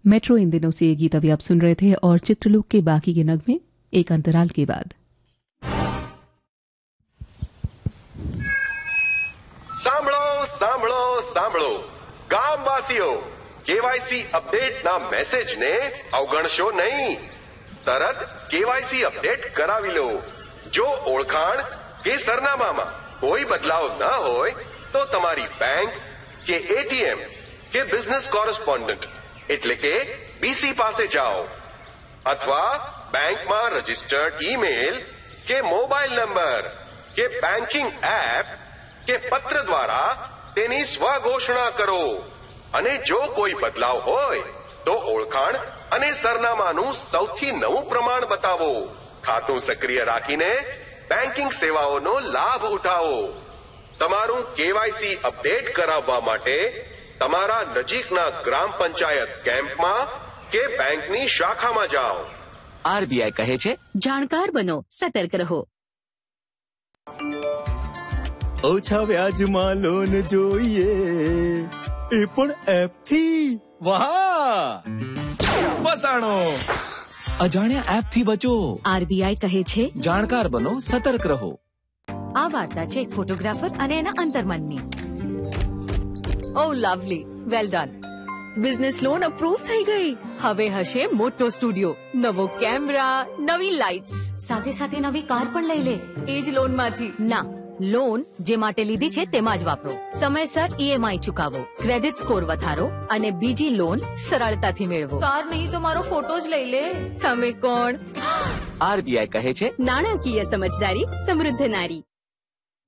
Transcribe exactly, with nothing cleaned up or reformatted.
Metro इन दिनों से ये गीत अभी आप सुन रहे थे और चित्रलोक के बाकी के नगमे एक अंतराल के बाद। સાંભળો સાંભળો સાંભળો ગામવાસીઓ, કેવાયસી અપડેટના મેસેજને અવગણશો નહીં. તરત કેવાયસી અપડેટ કરાવી લો. જો ઓળખાણ કે સરનામામાં કોઈ બદલાવ ન હોય તો તમારી બેંક કે એટીએમ કે બિઝનેસ કોરસ્પોન્ડન્ટ એટલે કે બીસી પાસે જાઓ અથવા બેંકમાં રજીસ્ટર્ડ ઈમેલ કે મોબાઈલ નંબર કે બેન્કિંગ એપ કે પત્ર દ્વારા તેની સ્વઘોષણા કરો. અને જો કોઈ બદલાવ હોય તો ઓળખાણ અને સરનામાનું સૌથી નવું પ્રમાણ બતાવો. ખાતું સક્રિય રાખીને બેન્કિંગ સેવાઓનો લાભ ઉઠાવો. તમારું કેવાયસી અપડેટ કરાવવા માટે તમારા નજીકના ગ્રામ પંચાયત કેમ્પમાં કે બેંકની શાખામાં જાઓ. આરબીઆઈ કહે છે, જાણકાર બનો, સતર્ક રહો. ઓછા વ્યાજમાં લોન જોઈએ, એ પણ એપ થી. વાહ, ફસાણો. અજાણ્યા એપ થી બચો. આરબીઆઈ કહે છે, જાણકાર બનો, સતર્ક રહો. આ વાર્તા છે એક ફોટોગ્રાફર અને એના અંતર્મનની. ઓ lovely, well done. Business loan approve થઈ ગઈ. હવે હશે મોટો સ્ટુડિયો, નવો કેમેરા, નવી લાઇટ્સ, સાથે સાથે નવી કાર પણ લઈ લે એ જ લોન માંથી. ના, લોન જે માટે લીધી છે તેમાં જ વાપરો. સમયસર ઈએમઆઈ ચુકાવો, ક્રેડિટ સ્કોર વધારો અને બીજી લોન સરળતાથી મેળવો. કાર નહીં તો મારો ફોટો જ લઈ લે. તમે કોણ? આરબીઆઈ કહે છે, નાણાકીય સમજદારી સમૃદ્ધ નારી.